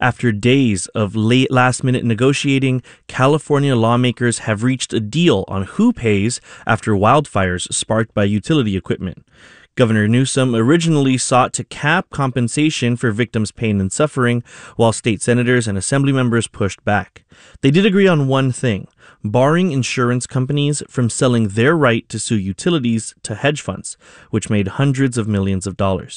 After days of late last-minute negotiating, California lawmakers have reached a deal on who pays after wildfires sparked by utility equipment. Governor Newsom originally sought to cap compensation for victims' pain and suffering, while state senators and assembly members pushed back. They did agree on one thing: barring insurance companies from selling their right to sue utilities to hedge funds, which made hundreds of millions of dollars.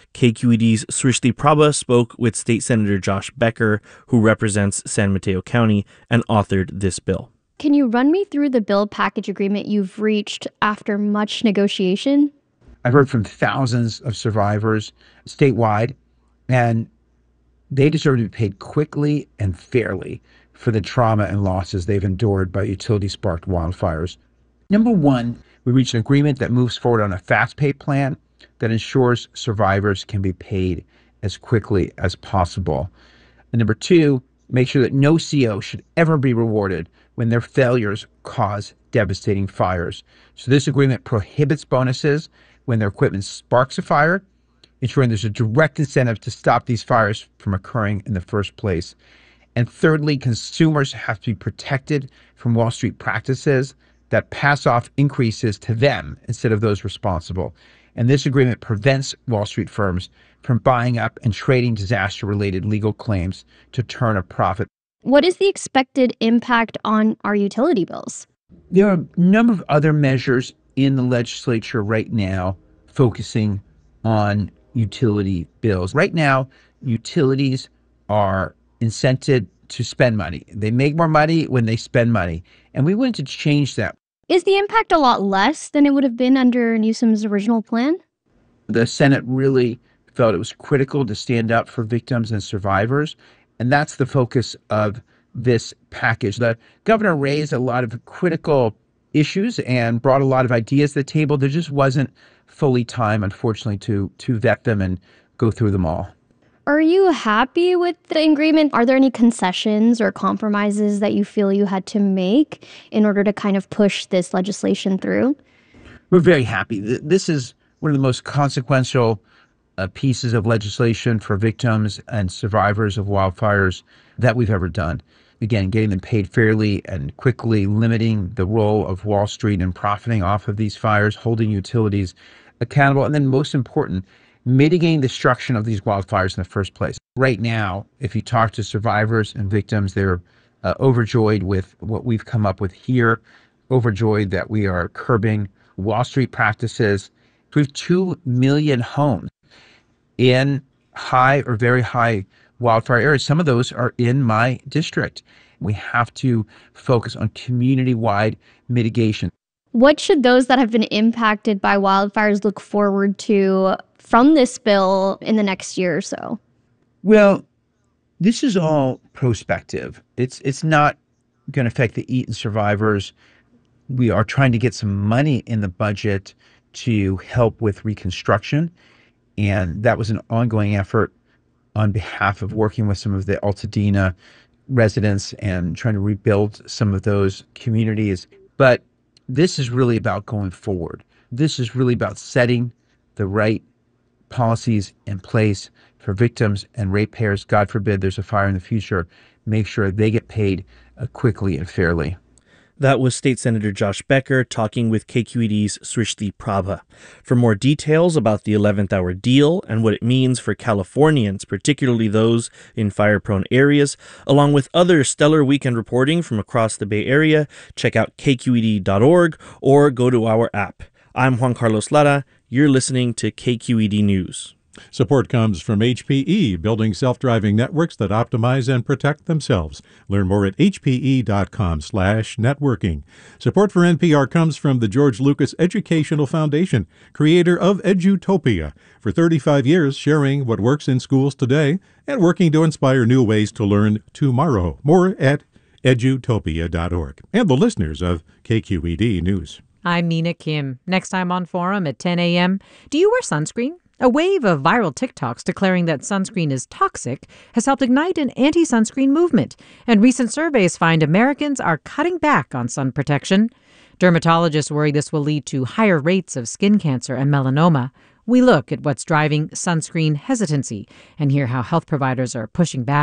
KQED's Srishti Prabha spoke with State Senator Josh Becker, who represents San Mateo County, and authored this bill. Can you run me through the bill package agreement you've reached after much negotiation? I've heard from thousands of survivors statewide, and they deserve to be paid quickly and fairly for the trauma and losses they've endured by utility-sparked wildfires. Number one, we reached an agreement that moves forward on a fast pay plan that ensures survivors can be paid as quickly as possible. And number two, make sure that no CO should ever be rewarded when their failures cause devastating fires. So this agreement prohibits bonuses when their equipment sparks a fire, ensuring there's a direct incentive to stop these fires from occurring in the first place. And thirdly, consumers have to be protected from Wall Street practices that pass off increases to them instead of those responsible. And this agreement prevents Wall Street firms from buying up and trading disaster-related legal claims to turn a profit. What is the expected impact on our utility bills? There are a number of other measures in the legislature right now focusing on utility bills. Right now, utilities are incented to spend money. They make more money when they spend money, and we wanted to change that. Is the impact a lot less than it would have been under Newsom's original plan? The Senate really felt it was critical to stand up for victims and survivors, and that's the focus of this package. The governor raised a lot of critical issues and brought a lot of ideas to the table. There just wasn't fully time, unfortunately, to vet them and go through them all. Are you happy with the agreement? Are there any concessions or compromises that you feel you had to make in order to kind of push this legislation through? We're very happy. This is one of the most consequential pieces of legislation for victims and survivors of wildfires that we've ever done. Again, getting them paid fairly and quickly, limiting the role of Wall Street in profiting off of these fires, holding utilities accountable, and then most important, mitigating the destruction of these wildfires in the first place. Right now, if you talk to survivors and victims, they're overjoyed with what we've come up with here, overjoyed that we are curbing Wall Street practices. We have 2 million homes in high or very high wildfire areas. Some of those are in my district. We have to focus on community-wide mitigation. What should those that have been impacted by wildfires look forward to from this bill in the next year or so? Well, this is all prospective. It's not going to affect the Eaton survivors. We are trying to get some money in the budget to help with reconstruction, and that was an ongoing effort on behalf of working with some of the Altadena residents and trying to rebuild some of those communities. But this is really about going forward. This is really about setting the right policies in place for victims and ratepayers. God forbid there's a fire in the future. Make sure they get paid quickly and fairly. That was State Senator Josh Becker talking with KQED's Srishti Prabha. For more details about the 11th hour deal and what it means for Californians, particularly those in fire-prone areas, along with other stellar weekend reporting from across the Bay Area, check out kqed.org or go to our app. I'm Juan Carlos Lara. You're listening to KQED News. Support comes from HPE, building self-driving networks that optimize and protect themselves. Learn more at hpe.com/networking. Support for NPR comes from the George Lucas Educational Foundation, creator of Edutopia. For 35 years, sharing what works in schools today and working to inspire new ways to learn tomorrow. More at edutopia.org. And the listeners of KQED News. I'm Mina Kim. Next time on Forum at 10 a.m., do you wear sunscreen? A wave of viral TikToks declaring that sunscreen is toxic has helped ignite an anti-sunscreen movement, and recent surveys find Americans are cutting back on sun protection. Dermatologists worry this will lead to higher rates of skin cancer and melanoma. We look at what's driving sunscreen hesitancy and hear how health providers are pushing back.